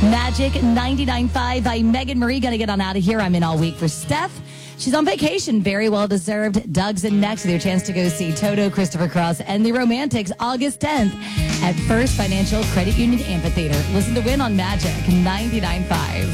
Magic 99.5. I'm Megan Marie. Gonna get on out of here. I'm in all week for Steph. She's on vacation. Very well deserved. Doug's in next with your chance to go see Toto, Christopher Cross, and the Romantics August 10th at First Financial Credit Union Amphitheater. Listen to Win on Magic 99.5.